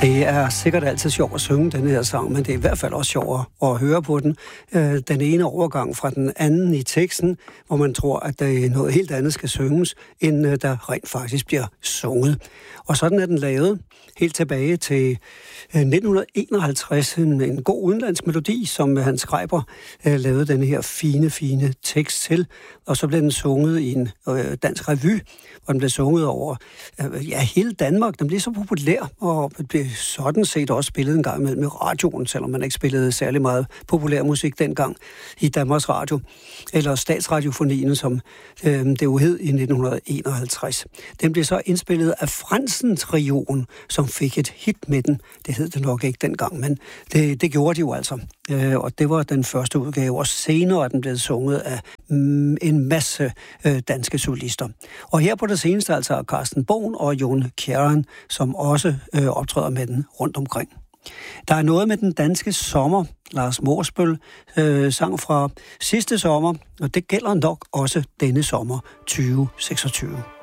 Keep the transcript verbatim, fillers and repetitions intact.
Det er sikkert altid sjovt at synge den her sang, men det er i hvert fald også sjovt at høre på den. Den ene overgang fra den anden i teksten, hvor man tror, at der noget helt andet skal synges, end der rent faktisk bliver sunget. Og sådan er den lavet helt tilbage til nitten enoghalvtreds. En god udenlandsk melodi, som Hans Schreiber lavede den her fine, fine tekst til. Og så blev den sunget i en dansk revy, hvor den blev sunget over ja, hele Danmark. Den blev så populær, og blev sådan set også spillet en gang imellem i radioen, selvom man ikke spillede særlig meget populær musik dengang i Danmarks Radio, eller Statsradiofonien, som øh, det jo hed i nitten enoghalvtreds. Den blev så indspillet af Fransen-trioen, som fik et hit med den. Det hed det nok ikke dengang, men det, det gjorde de jo altså. Øh, og det var den første udgave, og senere er den blevet sunget af mm, en masse øh, danske solister. Og her på det seneste altså Carsten Bohn og Jon Kjæren, som også øh, optræder med den rundt omkring. Der er noget med den danske sommer. Lars Morsbøl øh, sang fra sidste sommer, og det gælder nok også denne sommer tyve seksogtyve.